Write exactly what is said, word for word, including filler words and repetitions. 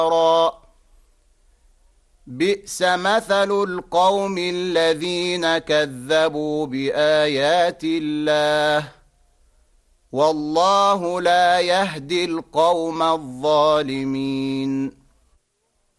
بئس مثل القوم الذين كذبوا بآيات الله والله لا يهدي القوم الظالمين